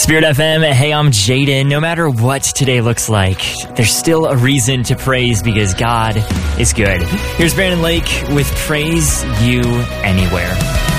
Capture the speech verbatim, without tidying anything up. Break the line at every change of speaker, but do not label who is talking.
Spirit F M, hey, I'm Jaden. No matter what today looks like, there's still a reason to praise because God is good. Here's Brandon Lake with Praise You Anywhere.